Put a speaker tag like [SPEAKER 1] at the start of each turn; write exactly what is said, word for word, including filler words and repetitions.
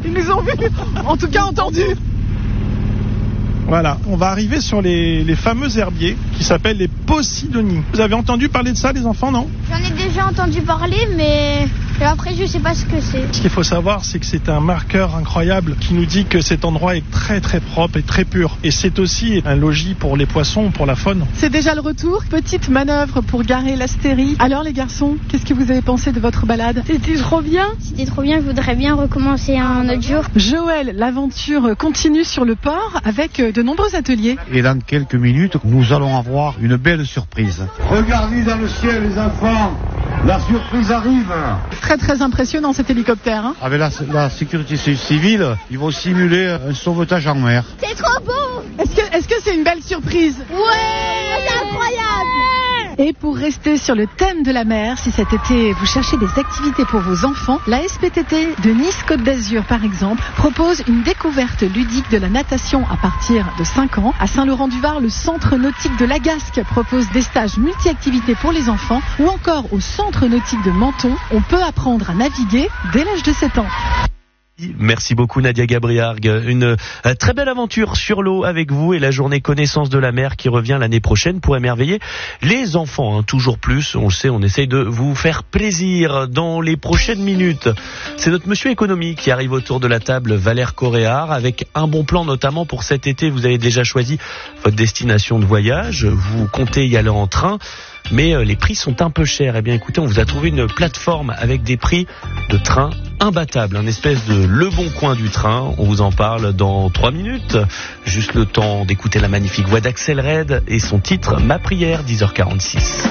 [SPEAKER 1] Ils nous ont vus, en tout cas entendus.
[SPEAKER 2] Voilà, on va arriver sur les, les fameux herbiers qui s'appellent les Posidonies. Vous avez entendu parler de ça, les enfants, non ?
[SPEAKER 3] J'en ai déjà entendu parler, mais après je sais pas ce que c'est.
[SPEAKER 2] Ce qu'il faut savoir, c'est que c'est un marqueur incroyable qui nous dit que cet endroit est très très propre et très pur. Et c'est aussi un logis pour les poissons, pour la faune.
[SPEAKER 1] C'est déjà le retour. Petite manœuvre pour garer l'Astérie. Alors les garçons, qu'est-ce que vous avez pensé de votre balade ?
[SPEAKER 3] C'était trop bien. C'était trop bien, je voudrais bien recommencer un autre jour.
[SPEAKER 1] Joël, l'aventure continue sur le port avec de nombreux ateliers.
[SPEAKER 4] Et dans quelques minutes, nous allons avoir une belle surprise.
[SPEAKER 5] Regardez dans le ciel, les enfants. La surprise arrive.
[SPEAKER 1] Très très impressionnant cet hélicoptère. Hein.
[SPEAKER 4] Avec la, la sécurité civile, ils vont simuler un sauvetage en mer.
[SPEAKER 3] C'est trop beau.
[SPEAKER 1] Est-ce que est-ce que c'est une belle surprise ?
[SPEAKER 3] Ouais, c'est incroyable.
[SPEAKER 1] Et pour rester sur le thème de la mer, si cet été vous cherchez des activités pour vos enfants, la S P T T de Nice-Côte d'Azur par exemple propose une découverte ludique de la natation à partir de cinq ans. À Saint-Laurent-du-Var, le centre nautique de Lagasque propose des stages multi-activités pour les enfants, ou encore au centre nautique de Menton, on peut apprendre à naviguer dès l'âge de sept ans.
[SPEAKER 6] Merci beaucoup Nadia Gabriarg. Une euh, très belle aventure sur l'eau avec vous et la journée connaissance de la mer qui revient l'année prochaine pour émerveiller les enfants. Hein, toujours plus, on le sait, on essaye de vous faire plaisir dans les prochaines minutes. C'est notre monsieur économie qui arrive autour de la table, Valère Coréard, avec un bon plan notamment pour cet été. Vous avez déjà choisi votre destination de voyage, vous comptez y aller en train, mais euh, les prix sont un peu chers. Eh bien écoutez, on vous a trouvé une plateforme avec des prix de train imbattables, un espèce de Le Bon Coin du train. On vous en parle dans trois minutes. Juste le temps d'écouter la magnifique voix d'Axel Red et son titre Ma prière, dix heures quarante-six.